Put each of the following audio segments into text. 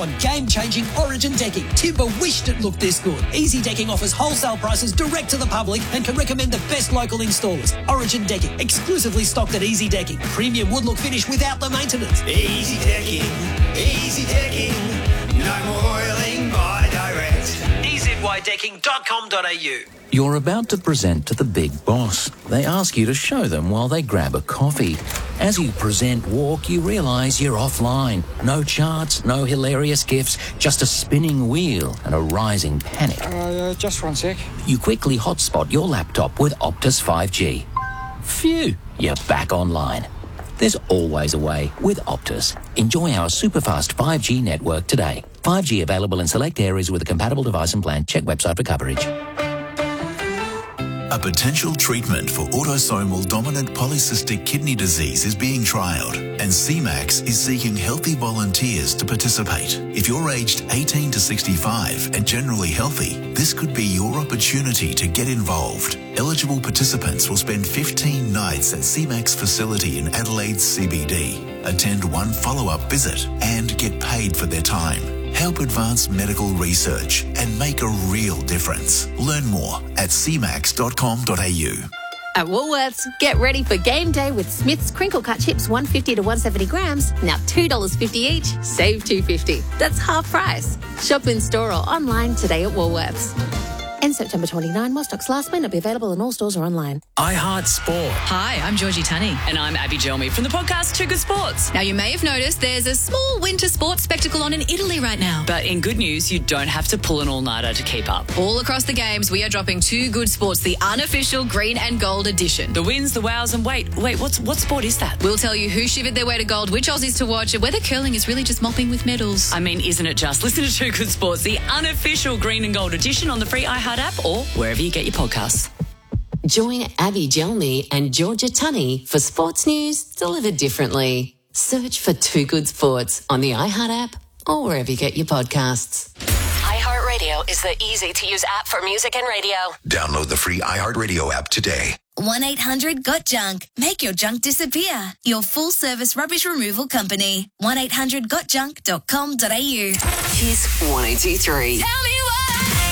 now on game-changing Origin decking. Timber wished it looked this good. Easy Decking offers wholesale prices direct to the public and can recommend the best local installers. Origin Decking, exclusively stocked at Easy Decking. Premium wood look finish without the maintenance. Easy Decking, no more oiling by direct. EZYDecking.com.au. You're about to present to the big boss. They ask you to show them while they grab a coffee. As you present walk, you realise you're offline. No charts, no hilarious gifs, just a spinning wheel and a rising panic. Just 1 sec. You quickly hotspot your laptop with Optus 5G. Phew, you're back online. There's always a way with Optus. Enjoy our superfast 5G network today. 5G available in select areas with a compatible device and plan. Check website for coverage. A potential treatment for autosomal dominant polycystic kidney disease is being trialled, and CMAX is seeking healthy volunteers to participate. If you're aged 18 to 65 and generally healthy, this could be your opportunity to get involved. Eligible participants will spend 15 nights at CMAX facility in Adelaide's CBD, attend one follow-up visit, and get paid for their time. Help advance medical research and make a real difference. Learn more at cmax.com.au. At Woolworths, get ready for game day with Smith's crinkle cut chips 150 to 170 grams, now $2.50 each, save $2.50. That's half price. Shop in store or online today at Woolworths. End September 29, while stocks last may not be available in all stores or online. iHeart Sport. Hi, I'm Georgie Tunney. And I'm Abby Gelmy from the podcast Too Good Sports. Now, you may have noticed there's a small winter sports spectacle on in Italy right now. But in good news, you don't have to pull an all-nighter to keep up. All across the games, we are dropping Too Good Sports, the unofficial green and gold edition. The wins, the wows, and wait, what sport is that? We'll tell you who shivered their way to gold, which Aussies to watch, and whether curling is really just mopping with medals. I mean, isn't it just? Listen to Too Good Sports, the unofficial green and gold edition on the free iHeart app or wherever you get your podcasts. Join Abby Gelmy and Georgia Tunney for sports news delivered differently. Search for Too Good Sports on the iHeart app or wherever you get your podcasts. iHeartRadio is the easy-to-use app for music and radio. Download the free iHeartRadio app today. 1-800-GOT-JUNK. Make your junk disappear. Your full-service rubbish removal company. 1-800-GOTJUNK.com.au. Here's 1023. Tell me what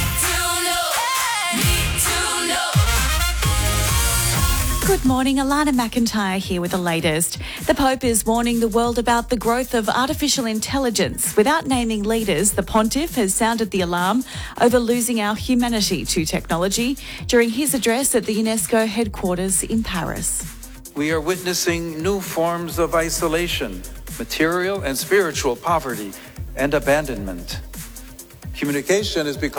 Good morning, Alana McIntyre here with the latest. The Pope is warning the world about the growth of artificial intelligence. Without naming leaders, the Pontiff has sounded the alarm over losing our humanity to technology during his address at the UNESCO headquarters in Paris. We are witnessing new forms of isolation, material and spiritual poverty, and abandonment. Communication is becoming